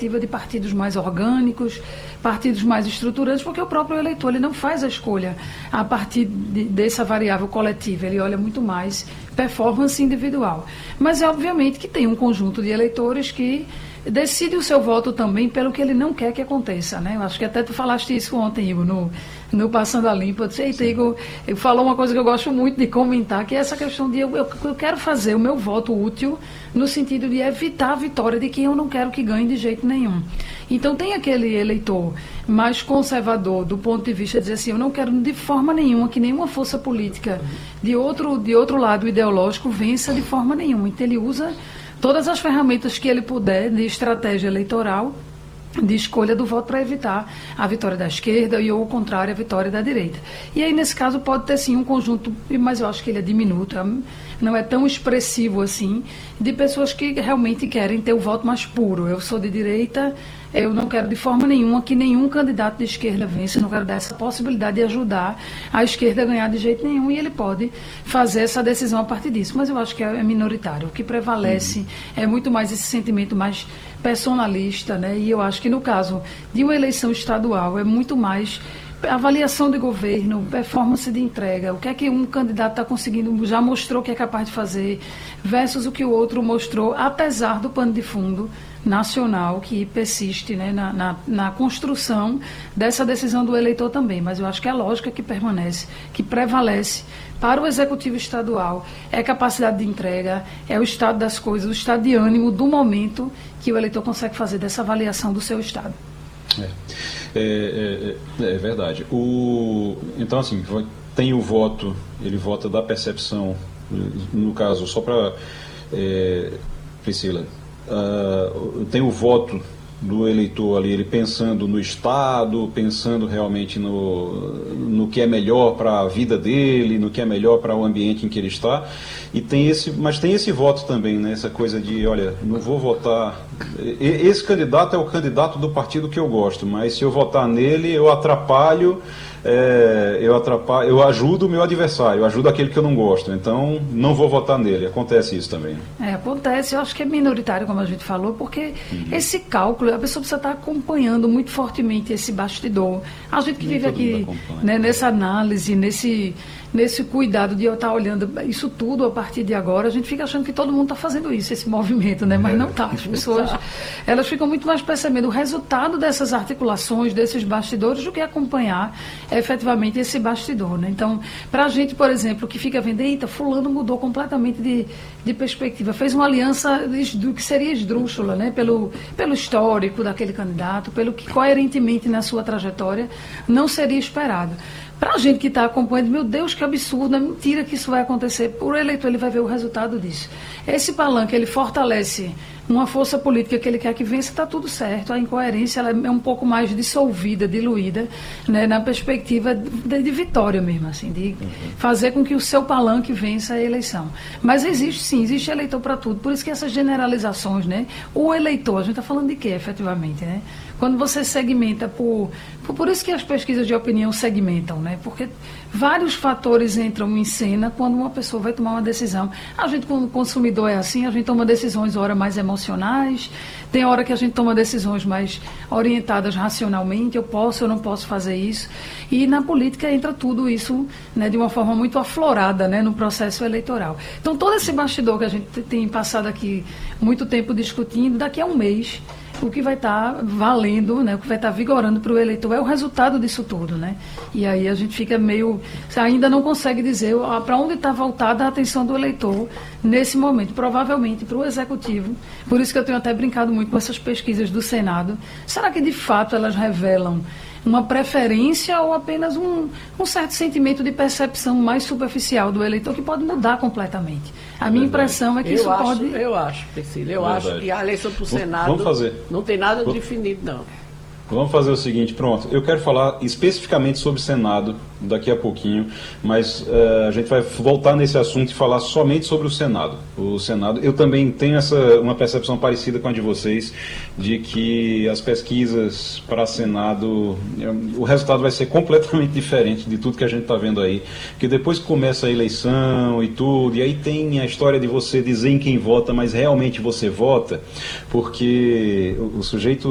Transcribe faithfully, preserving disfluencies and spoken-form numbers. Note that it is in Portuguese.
perspectiva de partidos mais orgânicos, partidos mais estruturantes, porque o próprio eleitor ele não faz a escolha a partir de, dessa variável coletiva, ele olha muito mais performance individual. Mas é obviamente que tem um conjunto de eleitores que decide o seu voto também pelo que ele não quer que aconteça, né? Eu acho que até tu falaste isso ontem, Igor, no, no Passando a Limpo. Eu disse, eita, Igor, ele falou uma coisa que eu gosto muito de comentar, que é essa questão de eu, eu, eu quero fazer o meu voto útil no sentido de evitar a vitória de quem eu não quero que ganhe de jeito nenhum. Então tem aquele eleitor mais conservador do ponto de vista de dizer assim, eu não quero de forma nenhuma que nenhuma força política de outro, de outro lado ideológico vença de forma nenhuma. Então ele usa todas as ferramentas que ele puder de estratégia eleitoral, de escolha do voto para evitar a vitória da esquerda e, ou o contrário, a vitória da direita. E aí, nesse caso, pode ter sim um conjunto, mas eu acho que ele é diminuto, não é tão expressivo assim, de pessoas que realmente querem ter o voto mais puro. Eu sou de direita, eu não quero de forma nenhuma que nenhum candidato de esquerda vença, eu não quero dar essa possibilidade de ajudar a esquerda a ganhar de jeito nenhum, e ele pode fazer essa decisão a partir disso. Mas eu acho que é minoritário. O que prevalece uhum. é muito mais esse sentimento mais personalista, né? E eu acho que no caso de uma eleição estadual é muito mais avaliação de governo, performance de entrega, o que é que um candidato está conseguindo, já mostrou que é capaz de fazer, versus o que o outro mostrou, apesar do pano de fundo nacional que persiste, né, na, na, na construção dessa decisão do eleitor também. Mas eu acho que a lógica que permanece, que prevalece para o executivo estadual é a capacidade de entrega, é o estado das coisas, o estado de ânimo do momento que o eleitor consegue fazer dessa avaliação do seu estado. É, é, é, é verdade. O, então, assim, tem o voto, ele vota da percepção, no caso, só para, é, Priscila, uh, tem o voto do eleitor ali, ele pensando no Estado, pensando realmente no, no que é melhor para a vida dele, no que é melhor para o ambiente em que ele está, e tem esse, mas tem esse voto também, né, essa coisa de, olha, não vou votar, esse candidato é o candidato do partido que eu gosto, mas se eu votar nele, eu atrapalho, é, eu atrapalho, eu ajudo o meu adversário, eu ajudo aquele que eu não gosto, então não vou votar nele. Acontece isso também. É, acontece, eu acho que é minoritário, como a gente falou, porque uhum. esse cálculo, a pessoa precisa estar acompanhando muito fortemente esse bastidor. A gente que Nem vive aqui, né, nessa análise, nesse, nesse cuidado de eu estar olhando isso tudo a partir de agora, a gente fica achando que todo mundo está fazendo isso, esse movimento, né? Mas não está. As pessoas, elas ficam muito mais percebendo o resultado dessas articulações, desses bastidores, do que acompanhar efetivamente esse bastidor, né? Então, para a gente, por exemplo, que fica vendo, eita, fulano mudou completamente de, de perspectiva, fez uma aliança do que seria esdrúxula, né? Pelo, pelo histórico daquele candidato, pelo que coerentemente na sua trajetória não seria esperado. Para a gente que está acompanhando, meu Deus, que absurdo, é mentira que isso vai acontecer. Por eleitor, ele vai ver o resultado disso. Esse palanque, ele fortalece uma força política que ele quer que vença, está tudo certo. A incoerência ela é um pouco mais dissolvida, diluída, né, na perspectiva de, de vitória mesmo, assim, de uhum. fazer com que o seu palanque vença a eleição. Mas existe sim, existe eleitor para tudo. Por isso que essas generalizações, né, o eleitor, a gente está falando de quê, efetivamente, né? Quando você segmenta por, por... Por isso que as pesquisas de opinião segmentam, né? Porque vários fatores entram em cena quando uma pessoa vai tomar uma decisão. A gente, como consumidor, é assim, a gente toma decisões, hora mais emocionais, tem hora que a gente toma decisões mais orientadas racionalmente, eu posso, eu não posso fazer isso. E na política entra tudo isso, né, de uma forma muito aflorada, né, no processo eleitoral. Então, todo esse bastidor que a gente tem passado aqui muito tempo discutindo, daqui a um mês, o que vai estar valendo, né, o que vai estar vigorando para o eleitor é o resultado disso tudo, né? E aí a gente fica meio... Você ainda não consegue dizer para onde está voltada a atenção do eleitor nesse momento. Provavelmente para o executivo. Por isso que eu tenho até brincado muito com essas pesquisas do Senado. Será que de fato elas revelam uma preferência ou apenas um, um certo sentimento de percepção mais superficial do eleitor que pode mudar completamente? A minha impressão é que eu isso acho, pode... Eu acho, Priscila, eu Verdade. acho que a eleição para o Senado Vamos fazer. não tem nada definido, não. Vamos fazer o seguinte, pronto, eu quero falar especificamente sobre o Senado daqui a pouquinho, mas uh, a gente vai voltar nesse assunto e falar somente sobre o Senado. O Senado, eu também tenho essa, uma percepção parecida com a de vocês, de que as pesquisas para Senado, o resultado vai ser completamente diferente de tudo que a gente está vendo aí, porque depois que começa a eleição e tudo, e aí tem a história de você dizer em quem vota, mas realmente você vota, porque o, o sujeito